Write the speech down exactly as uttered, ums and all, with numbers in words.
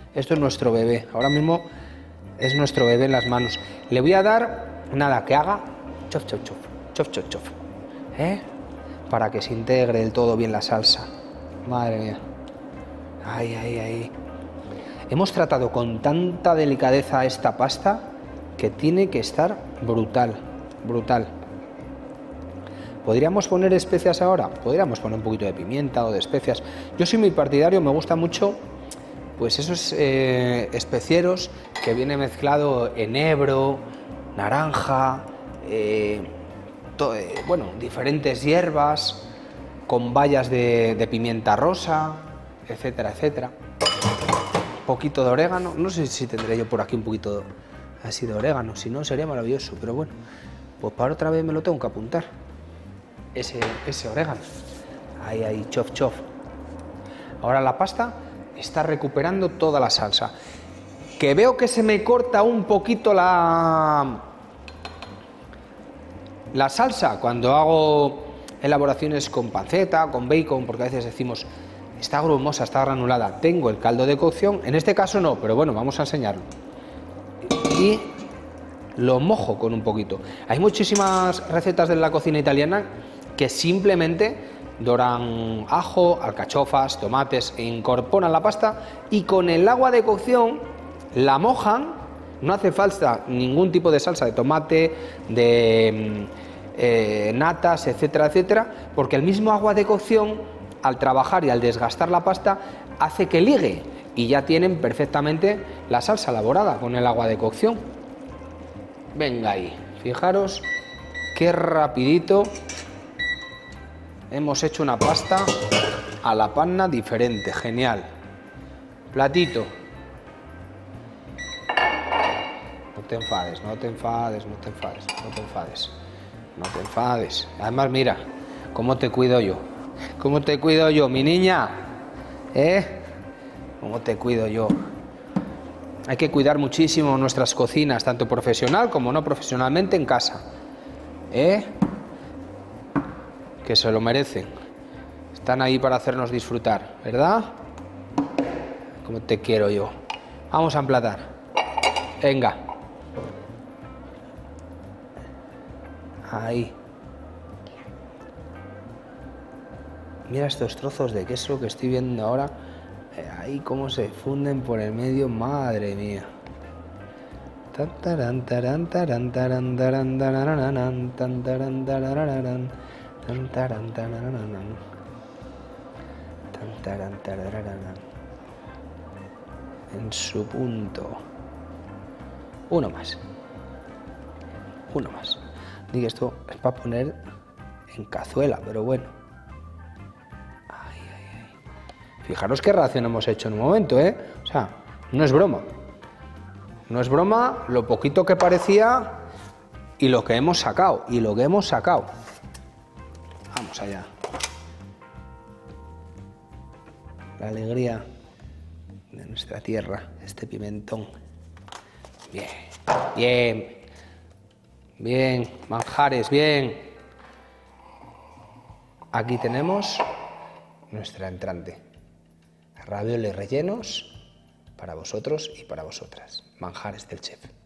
Esto es nuestro bebé. Ahora mismo es nuestro bebé en las manos. Le voy a dar, nada, que haga chof, chof, chof, chof, chof, chof, ¿eh? Para que se integre del todo bien la salsa. Madre mía. Ay, ay, ay. Hemos tratado con tanta delicadeza esta pasta que tiene que estar brutal, brutal. ¿Podríamos poner especias ahora? Podríamos poner un poquito de pimienta o de especias. Yo soy muy partidario, me gusta mucho pues esos eh, especieros que viene mezclado enebro, naranja, eh, to, eh, bueno, diferentes hierbas, con bayas de, de pimienta rosa, etcétera, etcétera. Un poquito de orégano, no sé si tendré yo por aquí un poquito así de orégano, si no sería maravilloso, pero bueno, pues para otra vez me lo tengo que apuntar, ese, ese orégano. Ahí, ahí, chof, chof. Ahora la pasta está recuperando toda la salsa. Que veo que se me corta un poquito la, la salsa cuando hago elaboraciones con panceta, con bacon, porque a veces decimos, está grumosa, está granulada. Tengo el caldo de cocción, en este caso no, pero bueno, vamos a enseñarlo. Y lo mojo con un poquito. Hay muchísimas recetas de la cocina italiana que simplemente doran ajo, alcachofas, tomates, e incorporan la pasta y con el agua de cocción la mojan. No hace falta ningún tipo de salsa de tomate, de eh, natas, etcétera, etcétera, porque el mismo agua de cocción, al trabajar y al desgastar la pasta, hace que ligue y ya tienen perfectamente la salsa elaborada con el agua de cocción. Venga ahí, fijaros qué rapidito hemos hecho una pasta a la panna diferente, genial. Platito. No te enfades, no te enfades, no te enfades, no te enfades, no te enfades. Además, mira, cómo te cuido yo, cómo te cuido yo, mi niña, ¿eh? Cómo te cuido yo. Hay que cuidar muchísimo nuestras cocinas, tanto profesional como no profesionalmente en casa, ¿eh? Que se lo merecen. Están ahí para hacernos disfrutar, ¿verdad? Como te quiero yo. Vamos a emplatar. Venga. Ahí. Mira estos trozos de queso que estoy viendo ahora. Ahí cómo se funden por el medio, madre mía. En su punto. Uno más. Uno más. Digo, esto es para poner en cazuela, pero bueno. Ay, ay, ay. Fijaros qué ración hemos hecho en un momento, ¿eh? O sea, no es broma. No es broma lo poquito que parecía y lo que hemos sacado. Y lo que hemos sacado. Vamos allá. La alegría de nuestra tierra, este pimentón. Bien, bien, bien, manjares, bien. Aquí tenemos nuestra entrante. Ravioles rellenos para vosotros y para vosotras. Manjares del chef.